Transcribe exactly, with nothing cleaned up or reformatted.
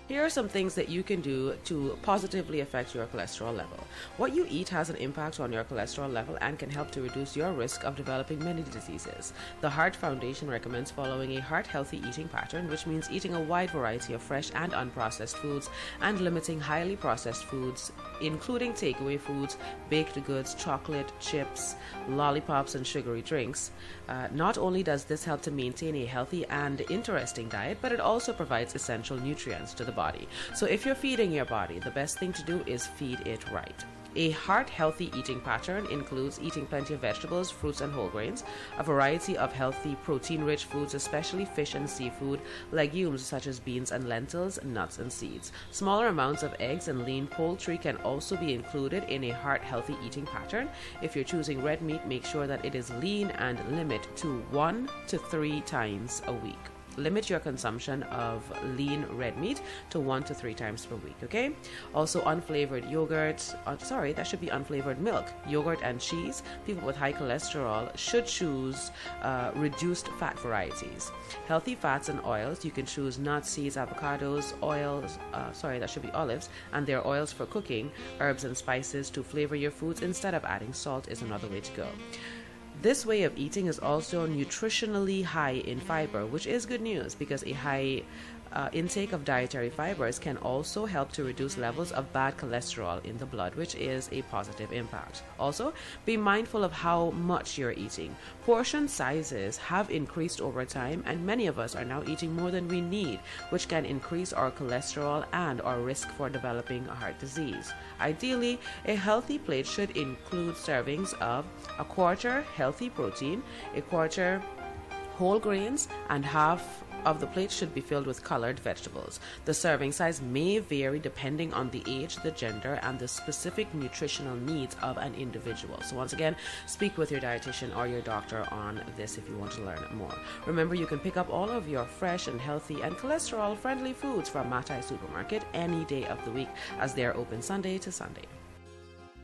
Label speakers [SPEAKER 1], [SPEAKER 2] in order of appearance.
[SPEAKER 1] Here are some things that you can do to positively affect your cholesterol level. What you eat has an impact on your cholesterol level and can help to reduce your risk of developing many diseases. The Heart Foundation recommends following a heart-healthy eating pattern, which means eating a wide variety of fresh and unprocessed foods and limiting highly processed foods, including takeaway foods, baked goods, chocolate, chips, lollipops, and sugary drinks. Uh, not only does this help to maintain a healthy and interesting diet, but it also provides essential nutrients to the body. So if you're feeding your body, the best thing to do is feed it right. A heart-healthy eating pattern includes eating plenty of vegetables, fruits, and whole grains, a variety of healthy protein-rich foods, especially fish and seafood, legumes such as beans and lentils, nuts and seeds. Smaller amounts of eggs and lean poultry can also be included in a heart-healthy eating pattern. If you're choosing red meat, make sure that it is lean and limit to one to three times a week. Limit your consumption of lean red meat to one to three times per week, okay? Also, unflavored yogurt, uh, sorry, that should be unflavored milk, yogurt, and cheese. People with high cholesterol should choose uh, reduced fat varieties. Healthy fats and oils, you can choose nuts, seeds, avocados, oils, uh, sorry, that should be olives, and their oils for cooking. Herbs and spices to flavor your foods instead of adding salt is another way to go. This way of eating is also nutritionally high in fiber, which is good news because a high uh, intake of dietary fibers can also help to reduce levels of bad cholesterol in the blood, which is a positive impact. Also, be mindful of how much you're eating. Portion sizes have increased over time, and many of us are now eating more than we need, which can increase our cholesterol and our risk for developing heart disease. Ideally, a healthy plate should include servings of a quarter healthy protein, a quarter whole grains, and half of the plate should be filled with colored vegetables. The serving size may vary depending on the age, the gender, and the specific nutritional needs of an individual. So once again, speak with your dietitian or your doctor on this if you want to learn more. Remember, you can pick up all of your fresh and healthy and cholesterol-friendly foods from Matai Supermarket any day of the week, as they are open Sunday to Sunday.